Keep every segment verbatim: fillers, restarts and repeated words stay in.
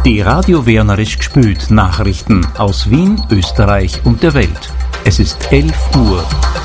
Die Radio Wernerisch gspült Nachrichten aus Wien, Österreich und der Welt. Es ist elf Uhr.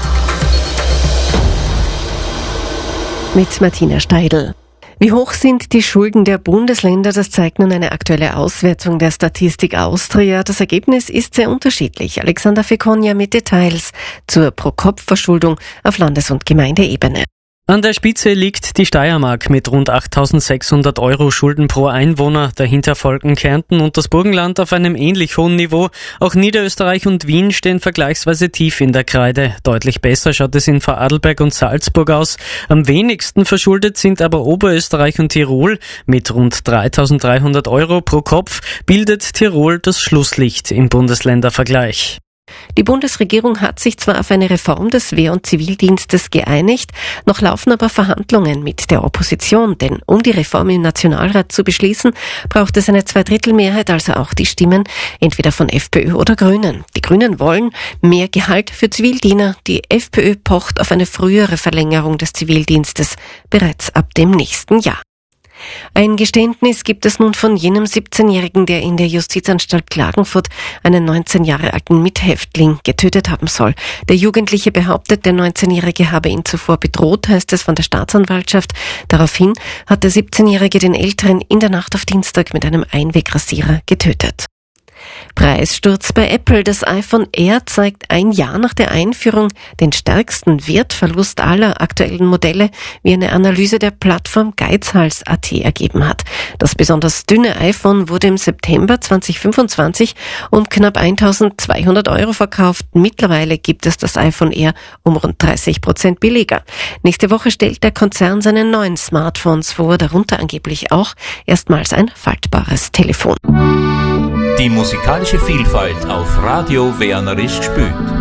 Mit Martina Steidl. Wie hoch sind die Schulden der Bundesländer? Das zeigt nun eine aktuelle Auswertung der Statistik Austria. Das Ergebnis ist sehr unterschiedlich. Alexander Fekonja mit Details zur Pro-Kopf-Verschuldung auf Landes- und Gemeindeebene. An der Spitze liegt die Steiermark mit rund achttausendsechshundert Euro Schulden pro Einwohner. Dahinter folgen Kärnten und das Burgenland auf einem ähnlich hohen Niveau. Auch Niederösterreich und Wien stehen vergleichsweise tief in der Kreide. Deutlich besser schaut es in Vorarlberg und Salzburg aus. Am wenigsten verschuldet sind aber Oberösterreich und Tirol. Mit rund dreitausenddreihundert Euro pro Kopf bildet Tirol das Schlusslicht im Bundesländervergleich. Die Bundesregierung hat sich zwar auf eine Reform des Wehr- und Zivildienstes geeinigt, noch laufen aber Verhandlungen mit der Opposition, denn um die Reform im Nationalrat zu beschließen, braucht es eine Zweidrittelmehrheit, also auch die Stimmen entweder von FPÖ oder Grünen. Die Grünen wollen mehr Gehalt für Zivildiener, die FPÖ pocht auf eine frühere Verlängerung des Zivildienstes bereits ab dem nächsten Jahr. Ein Geständnis gibt es nun von jenem siebzehnjährigen, der in der Justizanstalt Klagenfurt einen neunzehn Jahre alten Mithäftling getötet haben soll. Der Jugendliche behauptet, der neunzehnjährige habe ihn zuvor bedroht, heißt es von der Staatsanwaltschaft. Daraufhin hat der siebzehnjährige den Älteren in der Nacht auf Dienstag mit einem Einwegrasierer getötet. Preissturz bei Apple. Das iPhone Air zeigt ein Jahr nach der Einführung den stärksten Wertverlust aller aktuellen Modelle, wie eine Analyse der Plattform Geizhals Punkt at ergeben hat. Das besonders dünne iPhone wurde im September zweitausendfünfundzwanzig um knapp eintausendzweihundert Euro verkauft. Mittlerweile gibt es das iPhone Air um rund dreißig Prozent billiger. Nächste Woche stellt der Konzern seine neuen Smartphones vor, darunter angeblich auch erstmals ein faltbares Telefon. Die musikalische Vielfalt auf Radio Wernerisch gspült.